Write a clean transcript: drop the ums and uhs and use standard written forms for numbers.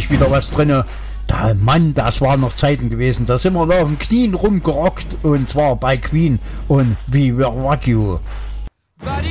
endlich wieder was drinne. Da, Mann, das waren noch Zeiten gewesen. Da sind wir da auf den Knien rumgerockt und zwar bei Queen und We Will Rock You.